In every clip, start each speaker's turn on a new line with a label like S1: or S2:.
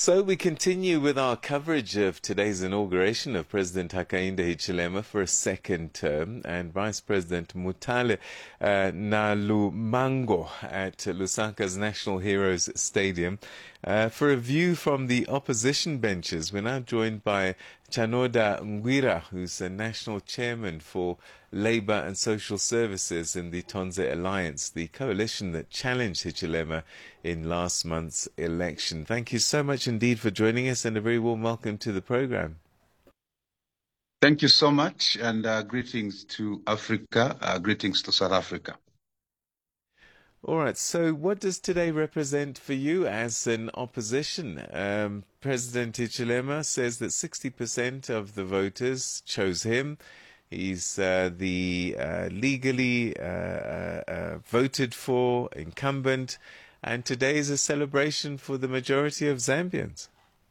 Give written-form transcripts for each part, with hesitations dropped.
S1: So we continue with our coverage of today's inauguration of President Hakainde Hichilema for a second term, and Vice President Mutale Nalumango at Lusaka's National Heroes Stadium. For a view from the opposition benches, we're now joined by Chanoda Ngwira, who's the national chairman for Labour and Social Services in the Tonze Alliance, the coalition that challenged Hichilema in last month's election. Thank you so much indeed for joining us, and a very warm welcome to the program.
S2: Thank you so much, and greetings to Africa, greetings to South Africa.
S1: All right, so what does today represent for you as an opposition? President Hichilema says that 60% of the voters chose him. He's the legally voted for incumbent, and today is a celebration for the majority of Zambians.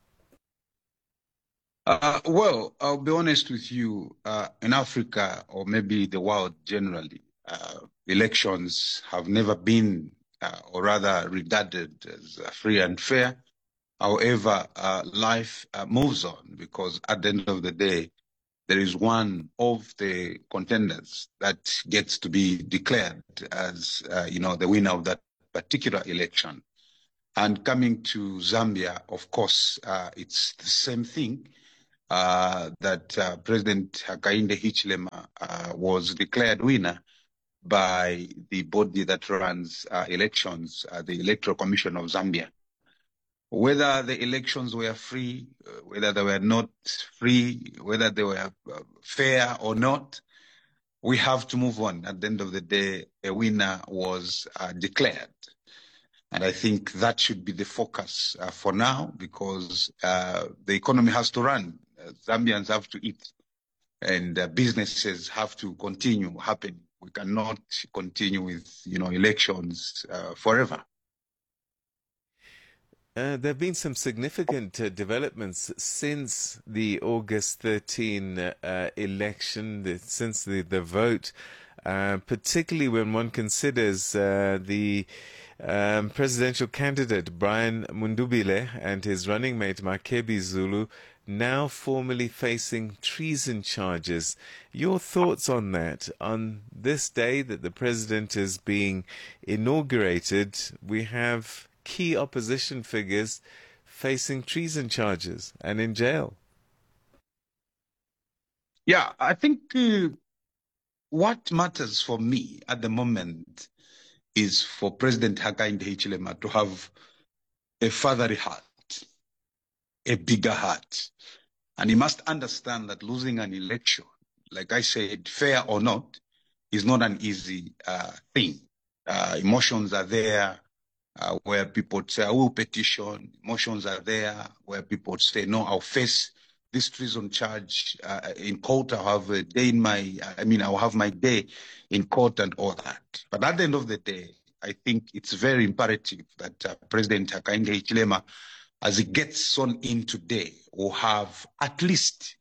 S2: Well, I'll be honest with you, in Africa, or maybe the world generally, elections have never been, or rather regarded as free and fair. However, life moves on, because at the end of the day, there is one of the contenders that gets to be declared as, the winner of that particular election. And coming to Zambia, of course, it's the same thing, that President Hakainde Hichilema was declared winner by the body that runs elections, the Electoral Commission of Zambia. Whether the elections were free, whether they were not free, whether they were fair or not, we have to move on. At the end of the day, a winner was declared. And I think that should be the focus for now, because the economy has to run. Zambians have to eat, and businesses have to continue happening. We cannot continue with, elections forever.
S1: There have been some significant developments since the August 13 election, since the vote, particularly when one considers the presidential candidate Brian Mundubile and his running mate Makebi Zulu now formally facing treason charges. Your thoughts on that? On this day that the president is being inaugurated, we have key opposition figures facing treason charges and in jail.
S2: Yeah, I think what matters for me at the moment is for President Hakainde Hichilema to have a fatherly heart, a bigger heart. And he must understand that losing an election, like I said, fair or not, is not an easy thing. Emotions are there where people say, I will petition. Emotions are there where people say, no, I'll face this treason charge in court. I'll have a day I'll have my day in court and all that. But at the end of the day, I think it's very imperative that President Hakainde Hichilema, as he gets sworn in today, will have at least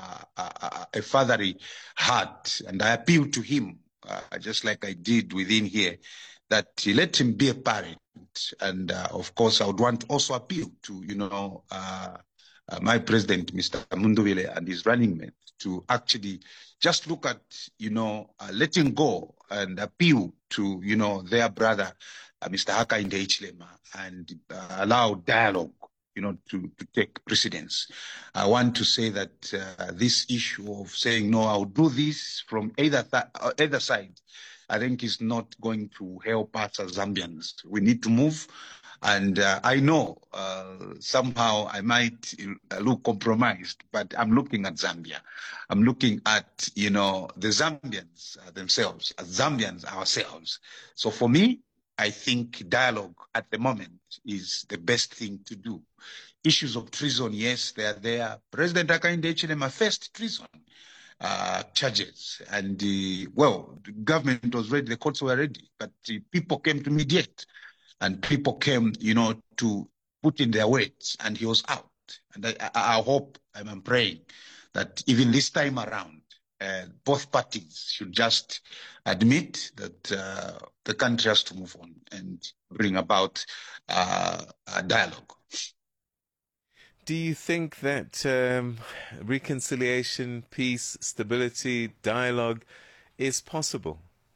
S2: a fatherly heart. And I appeal to him, just like I did within here, that he let him be a parent. And of course, I would want to also appeal to, my president, Mr. Mundubile, and his running mate, to actually just look at, letting go and appeal to, their brother, Mr. Hakainde Hichilema, and allow dialogue, to take precedence. I want to say that this issue of saying, no, I'll do this from either side, I think is not going to help us as Zambians. We need to move. And I know somehow I might look compromised, but I'm looking at Zambia. I'm looking at, the Zambians themselves, as Zambians ourselves. So for me, I think dialogue at the moment is the best thing to do. Issues of treason, yes, they are there. President Hakainde Hichilema faced treason charges. And, the government was ready, the courts were ready, but people came to mediate. And people came, to put in their weights, and he was out. And I hope, I'm praying, that even this time around, both parties should just admit that the country has to move on and bring about a dialogue.
S1: Do you think that reconciliation, peace, stability, dialogue is possible?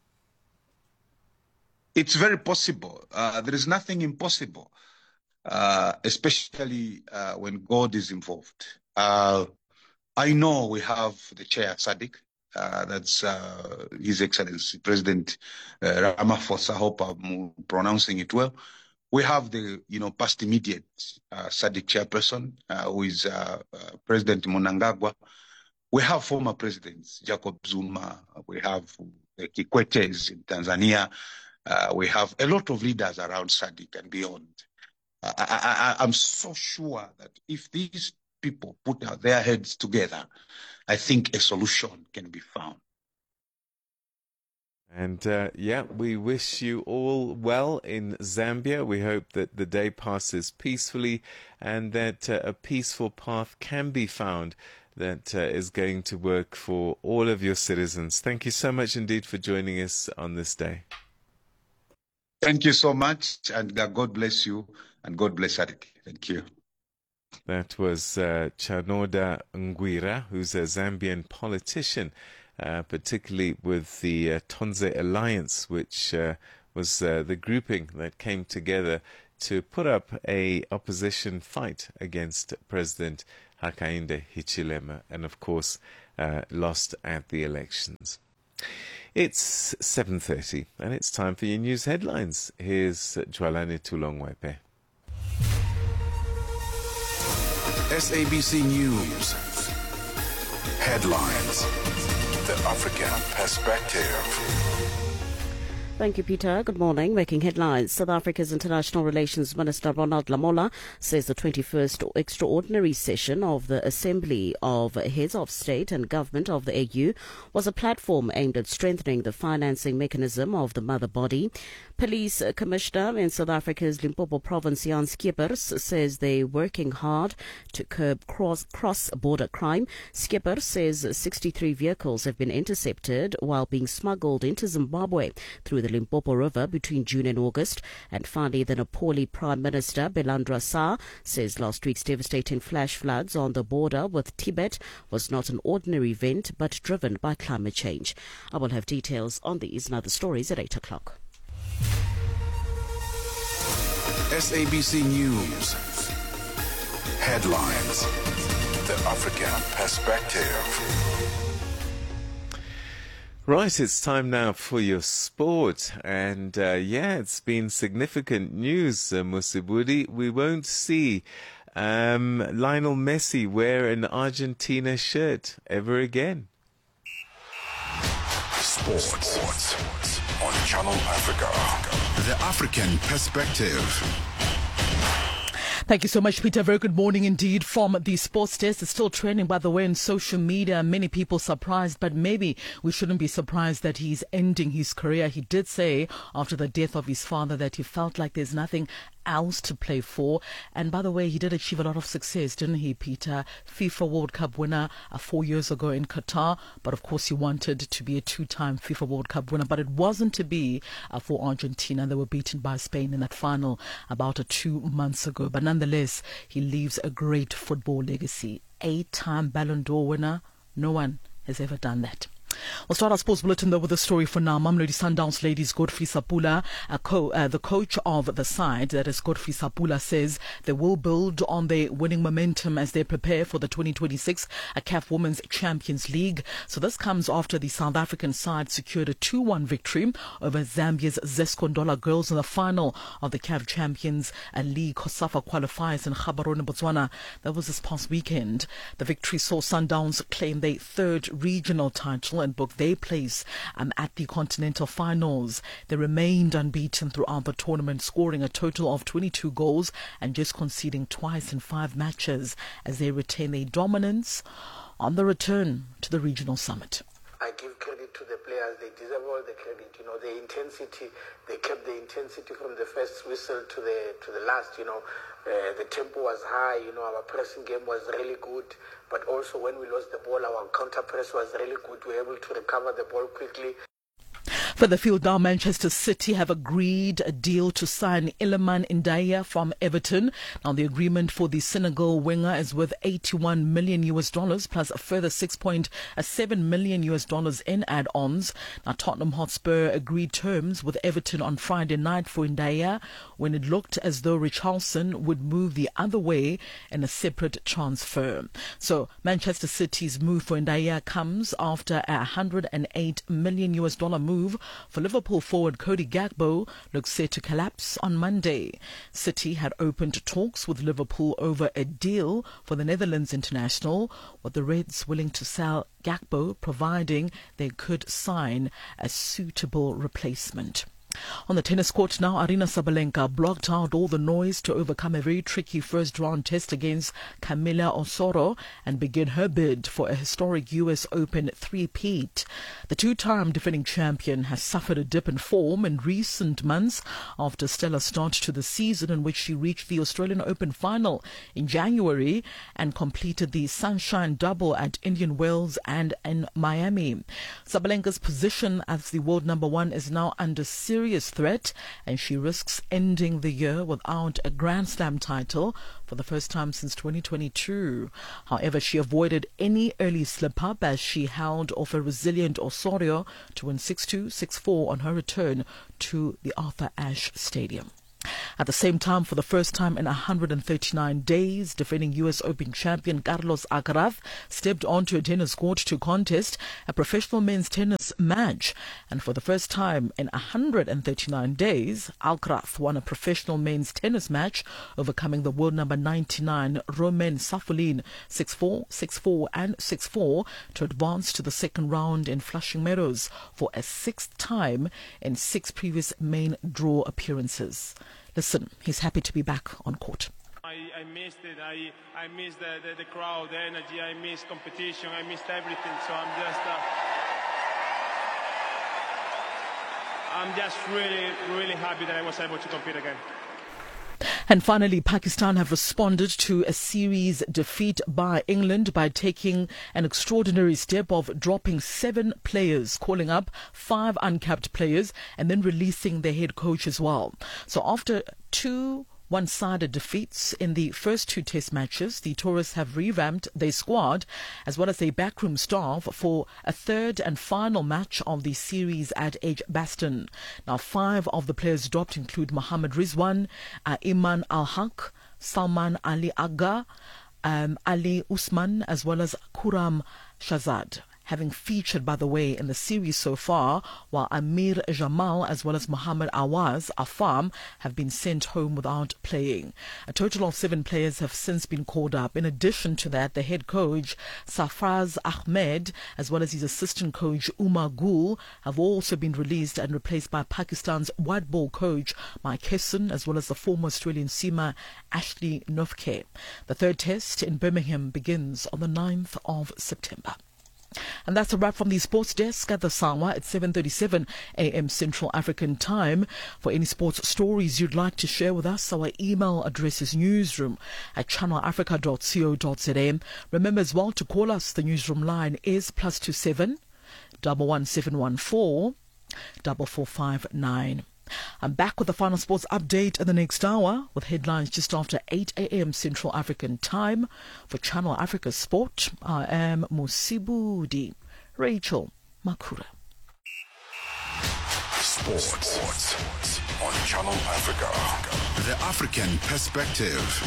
S2: It's very possible. There is nothing impossible, especially when God is involved. I know we have the chair, SADC. That's His Excellency President Ramaphosa. I hope I'm pronouncing it well. We have the, past immediate SADC chairperson, who is President Mnangagwa. We have former presidents, Jacob Zuma. We have the Kikwetes in Tanzania. We have a lot of leaders around SADC and beyond. I'm so sure that if these people put their heads together, I think a solution can be found.
S1: And we wish you all well in Zambia. We hope that the day passes peacefully and that a peaceful path can be found that is going to work for all of your citizens. Thank you so much indeed for joining us on this day.
S2: Thank you so much, and God bless you, and God bless SADC. Thank you.
S1: That was Chanoda Ngwira, who's a Zambian politician, particularly with the Tonze Alliance, which was the grouping that came together to put up a opposition fight against President Hakainde Hichilema, and of course lost at the elections. It's 7:30 and it's time for your news headlines. Here's Jwalani Tulongwepe.
S3: SABC News headlines. The African perspective.
S4: Thank you, Peter. Good morning. Making headlines. South Africa's International Relations Minister Ronald Lamola says the 21st extraordinary session of the Assembly of Heads of State and Government of the AU was a platform aimed at strengthening the financing mechanism of the mother body. Police Commissioner in South Africa's Limpopo province, Jan Skeepers, says they're working hard to curb cross-border crime. Skeepers says 63 vehicles have been intercepted while being smuggled into Zimbabwe through the Limpopo River between June and August. And finally, the Nepali Prime Minister Belandra Shah says last week's devastating flash floods on the border with Tibet was not an ordinary event but driven by climate change. I will have details on these and other stories at 8 o'clock.
S3: SABC News headlines. The African perspective.
S1: Right, it's time now for your sport. And it's been significant news, Musibudi. We won't see Lionel Messi wear an Argentina shirt ever again.
S3: Sports on Channel Africa. The African perspective.
S5: Thank you so much, Peter. Very good morning indeed from the sports desk. It's still trending, by the way, on social media. Many people surprised, but maybe we shouldn't be surprised that he's ending his career. He did say after the death of his father that he felt like there's nothing else to play for. And by the way, he did achieve a lot of success, didn't he, Peter? FIFA World Cup winner 4 years ago in Qatar. But of course, he wanted to be a two-time FIFA World Cup winner. But it wasn't to be for Argentina. They were beaten by Spain in that final about 2 months ago. But nonetheless, he leaves a great football legacy. 8-time Ballon d'Or winner. No one has ever done that. We'll start our sports bulletin though with a story for now. Mamelodi Sundowns ladies Godfrey Sapula, the coach of the side, that is Godfrey Sapula, says they will build on their winning momentum as they prepare for the 2026 CAF Women's Champions League. So this comes after the South African side secured a 2-1 victory over Zambia's Zesco Ndola girls in the final of the CAF Champions League COSAFA qualifiers in Gaborone, Botswana. That was this past weekend. The victory saw Sundowns claim their third regional title and book their place at the continental finals. They remained unbeaten throughout the tournament, scoring a total of 22 goals and just conceding twice in 5 matches as they retain their dominance on the return to the regional summit.
S6: I give credit to the players. They deserve all the credit. The intensity, they kept the intensity from the first whistle to the last. The tempo was high. Our pressing game was really good. But also when we lost the ball, our counter press was really good. We were able to recover the ball quickly.
S5: Further field now, Manchester City have agreed a deal to sign Iliman Ndiaye from Everton. Now the agreement for the Senegal winger is worth $81 million plus a further $6.7 million in add-ons. Now Tottenham Hotspur agreed terms with Everton on Friday night for Ndiaye when it looked as though Richarlison would move the other way in a separate transfer. So Manchester City's move for Ndiaye comes after a $108 million move for Liverpool forward Cody Gakpo looks set to collapse on Monday. City had opened talks with Liverpool over a deal for the Netherlands international, with the Reds willing to sell Gakpo providing they could sign a suitable replacement. On the tennis court now, Aryna Sabalenka blocked out all the noise to overcome a very tricky first-round test against Camila Osoro and begin her bid for a historic US Open three-peat. The two-time defending champion has suffered a dip in form in recent months after a stellar start to the season in which she reached the Australian Open final in January and completed the Sunshine Double at Indian Wells and in Miami. Sabalenka's position as the world number one is now under serious threat, and she risks ending the year without a Grand Slam title for the first time since 2022. However, she avoided any early slip-up as she held off a resilient Osorio to win 6-2, 6-4 on her return to the Arthur Ashe Stadium. At the same time, for the first time in 139 days, defending US Open champion Carlos Alcaraz stepped onto a tennis court to contest a professional men's tennis match. And for the first time in 139 days, Alcaraz won a professional men's tennis match, overcoming the world number 99 Roman Safiullin 6-4, 6-4 and 6-4 to advance to the second round in Flushing Meadows for a sixth time in 6 previous main draw appearances. Listen, he's happy to be back on court.
S7: I missed it. I missed the crowd, the energy. I missed competition. I missed everything. So I'm just really, really happy that I was able to compete again.
S5: And finally, Pakistan have responded to a series defeat by England by taking an extraordinary step of dropping 7 players, calling up 5 uncapped players, and then releasing their head coach as well. So after 2 one-sided defeats in the first 2 test matches, the tourists have revamped their squad as well as their backroom staff for a third and final match of the series at Edgbaston. Now, 5 of the players dropped include Mohammad Rizwan, Iman Al-Haq, Salman Ali Agha, Ali Usman, as well as Kuram Shahzad, having featured, by the way, in the series so far, while Amir Jamal as well as Muhammad Awaz Afam have been sent home without playing. A total of 7 players have since been called up. In addition to that, the head coach Safraz Ahmed as well as his assistant coach Umar Gul have also been released and replaced by Pakistan's white ball coach Mike Hesson as well as the former Australian seamer Ashley Nofke. The third test in Birmingham begins on the 9th of September. And that's a wrap from the sports desk at the Sawa at 7:37 a.m. Central African Time. For any sports stories you'd like to share with us, our email address is newsroom@channelafrica.co.za. Remember as well to call us. The newsroom line is +27 11714 4459. I'm back with the final sports update in the next hour with headlines just after 8 a.m. Central African Time. For Channel Africa Sport, I am Musibudi Rachel Makura.
S3: Sports on Channel Africa. The African Perspective.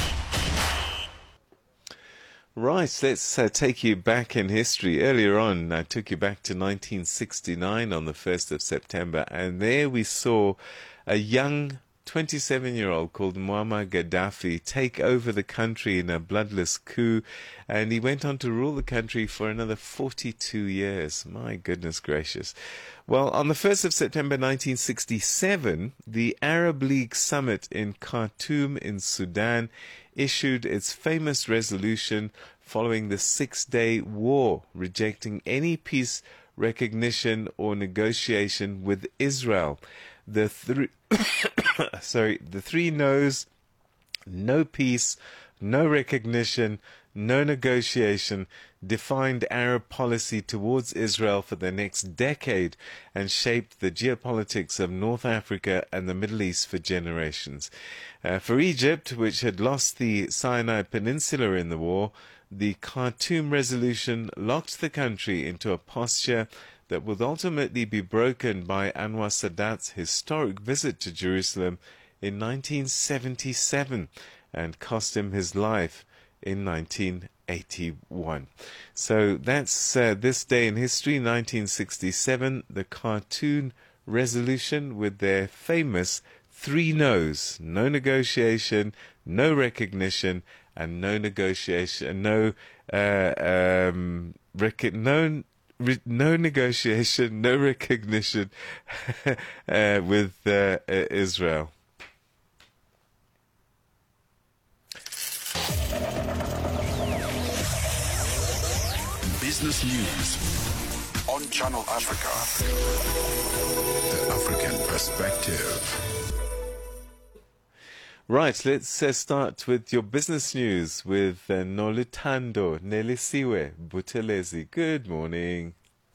S1: Right, let's take you back in history. Earlier on, I took you back to 1969 on the 1st of September, and there we saw a young 27-year-old called Muammar Gaddafi take over the country in a bloodless coup, and he went on to rule the country for another 42 years. My goodness gracious. Well, on the 1st of September 1967, the Arab League summit in Khartoum in Sudan issued its famous resolution following the 6-day war, rejecting any peace recognition or negotiation with Israel. The three no's: no peace, no recognition, no negotiation, defined Arab policy towards Israel for the next decade and shaped the geopolitics of North Africa and the Middle East for generations. For Egypt, which had lost the Sinai Peninsula in the war, the Khartoum resolution locked the country into a posture that would ultimately be broken by Anwar Sadat's historic visit to Jerusalem in 1977 and cost him his life in 1981. So that's this day in history, 1967, the Khartoum resolution with their famous 3 no's: no negotiation, no recognition, and no negotiation, no negotiation, no recognition with Israel.
S3: Business News on Channel Africa. The African Perspective.
S1: Right, let's start with your business news with Nolutando Nelisiwe Buthelezi. Good morning.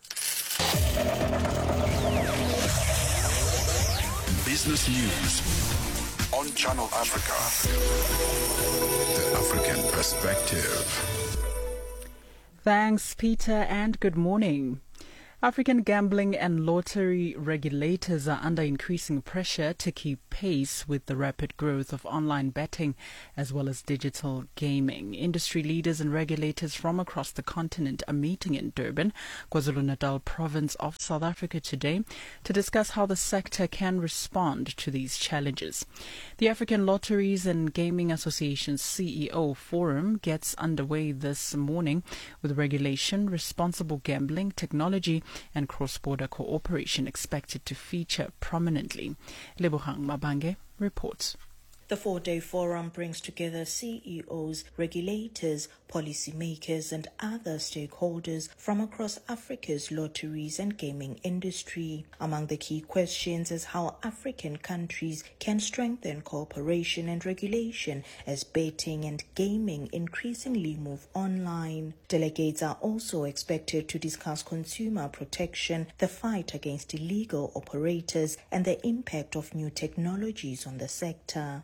S3: Business News on Channel Africa. The African Perspective.
S5: Thanks, Peter, and good morning. African gambling and lottery regulators are under increasing pressure to keep pace with the rapid growth of online betting as well as digital gaming. Industry leaders and regulators from across the continent are meeting in Durban, KwaZulu-Natal province of South Africa today to discuss how the sector can respond to these challenges. The African Lotteries and Gaming Association's CEO Forum gets underway this morning with regulation, responsible gambling, technology and cross-border cooperation expected to feature prominently. Lebohang Mabange reports.
S8: The 4-day forum brings together CEOs, regulators, policymakers and other stakeholders from across Africa's lotteries and gaming industry. Among the key questions is how African countries can strengthen cooperation and regulation as betting and gaming increasingly move online. Delegates are also expected to discuss consumer protection, the fight against illegal operators and the impact of new technologies on the sector.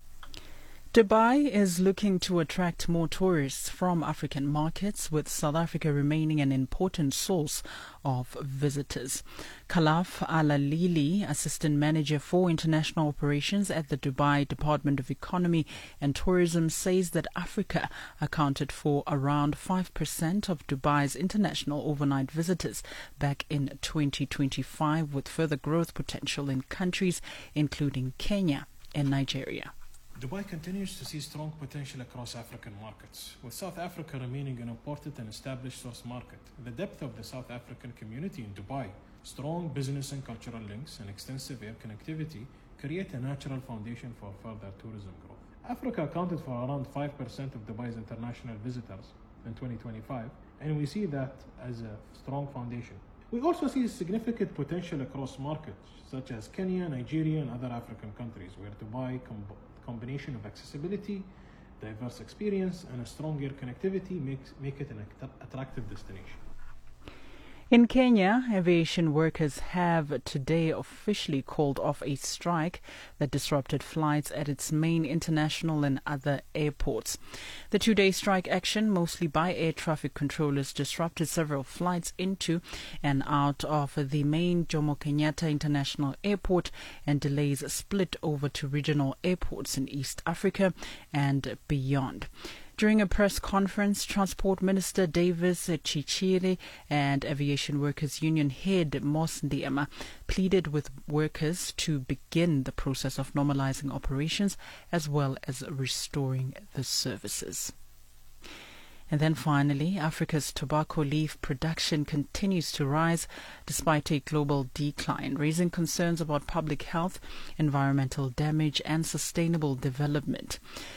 S5: Dubai is looking to attract more tourists from African markets, with South Africa remaining an important source of visitors. Khalaf Al-Alili, Assistant Manager for International Operations at the Dubai Department of Economy and Tourism, says that Africa accounted for around 5% of Dubai's international overnight visitors back in 2025, with further growth potential in countries including Kenya and Nigeria.
S9: Dubai continues to see strong potential across African markets, with South Africa remaining an important and established source market. The depth of the South African community in Dubai, strong business and cultural links, and extensive air connectivity create a natural foundation for further tourism growth. Africa accounted for around 5% of Dubai's international visitors in 2025, and we see that as a strong foundation. We also see significant potential across markets such as Kenya, Nigeria, and other African countries, where Dubai combination of accessibility, diverse experience, and a strong air connectivity make it an attractive destination.
S5: In Kenya, aviation workers have today officially called off a strike that disrupted flights at its main international and other airports. The 2-day strike action, mostly by air traffic controllers, disrupted several flights into and out of the main Jomo Kenyatta International Airport, and delays split over to regional airports in East Africa and beyond. During a press conference, Transport Minister Davis Chichiri and Aviation Workers Union head Mos Ndiema pleaded with workers to begin the process of normalizing operations as well as restoring the services. And then finally, Africa's tobacco leaf production continues to rise despite a global decline, raising concerns about public health, environmental damage, and sustainable development.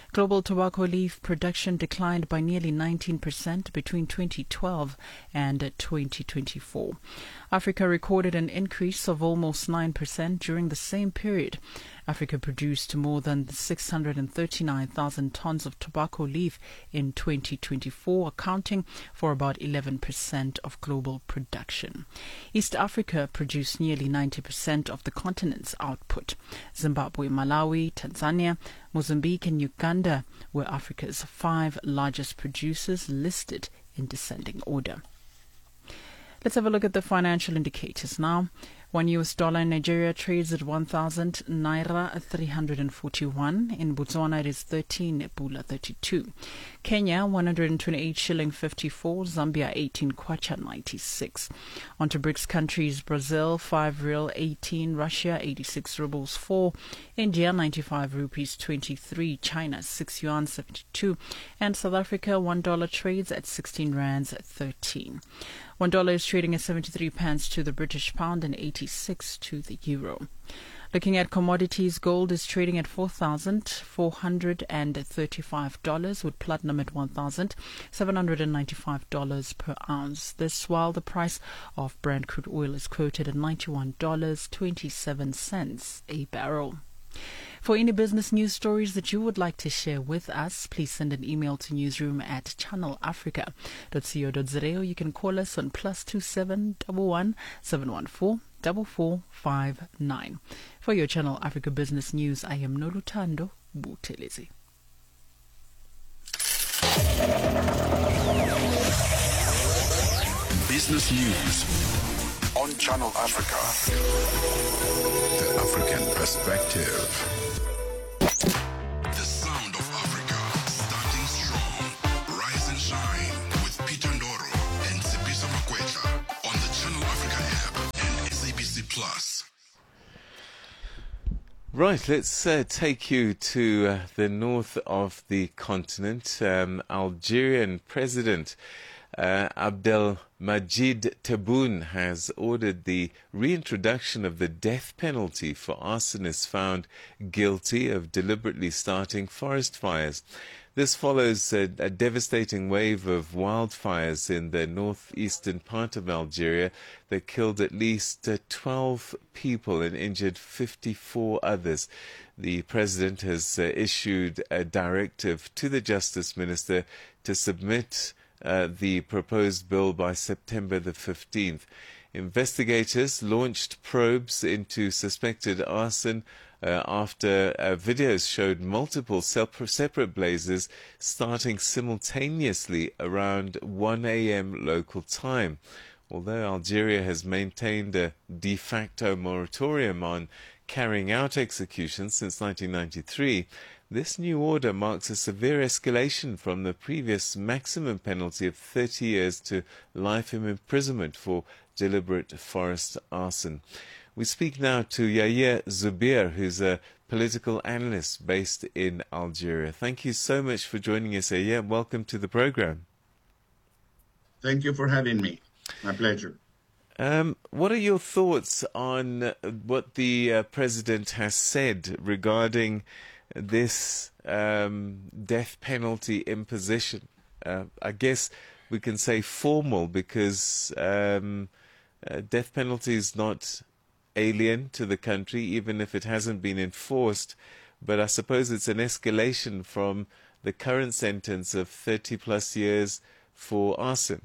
S5: Global tobacco leaf production declined by nearly 19% between 2012 and 2024. Africa recorded an increase of almost 9% during the same period. Africa produced more than 639,000 tons of tobacco leaf in 2024, accounting for about 11% of global production. East Africa produced nearly 90% of the continent's output. Zimbabwe, Malawi, Tanzania, Mozambique and Uganda were Africa's 5 largest producers, listed in descending order. Let's have a look at the financial indicators now. $1 in Nigeria trades at 1,000 naira 341. In Botswana, it is 13 pula 32. Kenya, 128 shilling 54. Zambia, 18 kwacha 96. On to BRICS countries: Brazil, 5 real 18. Russia, 86 rubles 4. India, 95 rupees 23. China, 6 yuan 72. And South Africa, $1 trades at 16 rands 13. $1 is trading at 73 pence to the British pound and 86 to the euro. Looking at commodities, gold is trading at $4,435, with platinum at $1,795 per ounce. This while the price of Brent crude oil is quoted at $91.27 a barrel. For any business news stories that you would like to share with us, please send an email to newsroom@channelafrica.co.za, or you can call us on +27 11 714 4459. For your Channel Africa Business News, I am Nolutando Butelezi.
S3: Business News on Channel Africa. The African Perspective. The sound of Africa, starting strong. Rise and shine with Peter Ndoro and Sipiso Makwetla on the Channel Africa app and SABC Plus.
S1: Right, let's take you to the north of the continent. Algerian President Abdelmadjid Tebboune has ordered the reintroduction of the death penalty for arsonists found guilty of deliberately starting forest fires. This follows a devastating wave of wildfires in the northeastern part of Algeria that killed at least 12 people and injured 54 others. The president has issued a directive to the Justice Minister to submit the proposed bill by September the 15th. Investigators launched probes into suspected arson after videos showed multiple separate blazes starting simultaneously around 1 a.m. local time. Although Algeria has maintained a de facto moratorium on carrying out executions since 1993, this new order marks a severe escalation from the previous maximum penalty of 30 years to life imprisonment for deliberate forest arson. We speak now to Yahya Zubair, who's a political analyst based in Algeria. Thank you so much for joining us, Yahya. Welcome to the program.
S10: Thank you for having me. My pleasure.
S1: What are your thoughts on what the president has said regarding this death penalty imposition? I guess we can say formal, because death penalty is not alien to the country, even if it hasn't been enforced. But I suppose it's an escalation from the current sentence of 30 plus years for arson.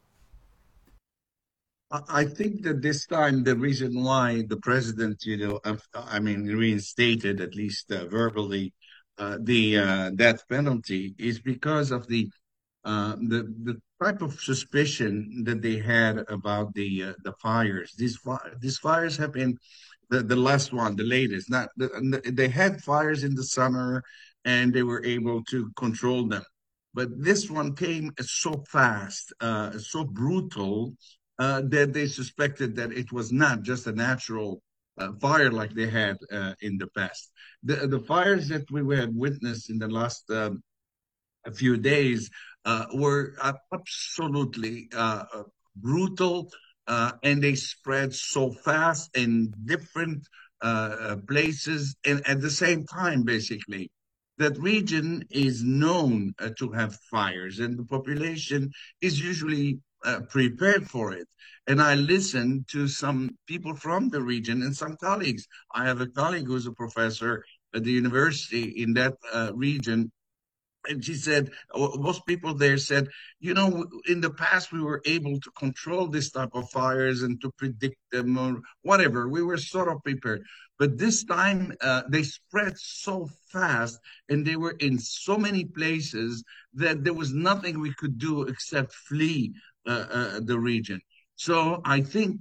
S10: I think that this time the reason why the president, reinstated, at least verbally, the death penalty is because of the type of suspicion that they had about the fires. These fires have been the last one, the latest. They had fires in the summer and they were able to control them, but this one came so fast, so brutal, that they suspected that it was not just a natural fire like they had in the past. The fires that we had witnessed in the last a few days were absolutely brutal, and they spread so fast in different places and at the same time, basically. that region is known to have fires, and the population is usually prepared for it. And I listened to some people from the region and some colleagues. I have a colleague who's a professor at the university in that region. And she said, most people there said, in the past we were able to control this type of fires and to predict them or whatever. We were sort of prepared. But this time they spread so fast and they were in so many places that there was nothing we could do except flee the region. So I think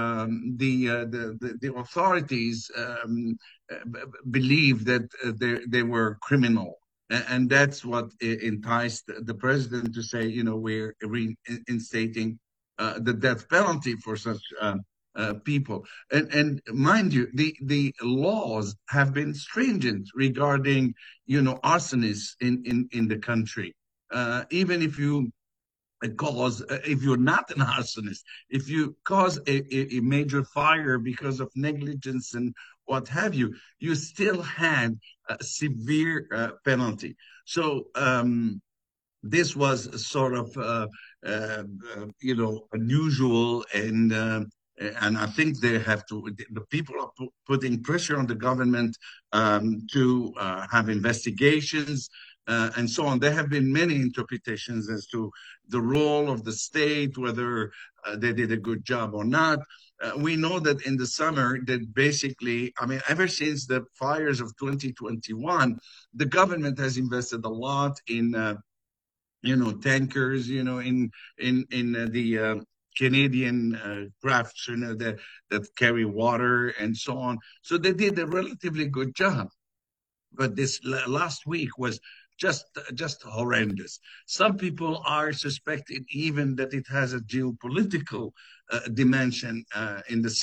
S10: the authorities believe that they were criminal. And that's what enticed the president to say, we're reinstating the death penalty for such people. And mind you, the laws have been stringent regarding, arsonists in the country. Even if you if you're not an arsonist, if you cause a major fire because of negligence and what have you, you still had a severe penalty. So this was sort of, unusual, and I think the people are putting pressure on the government to have investigations and so on. There have been many interpretations as to the role of the state, whether they did a good job or not. We know that in the summer that basically, ever since the fires of 2021, the government has invested a lot in, tankers, in the Canadian crafts, that carry water and so on. So they did a relatively good job. But this last week was just horrendous. Some people are suspecting even that it has a geopolitical dimension in the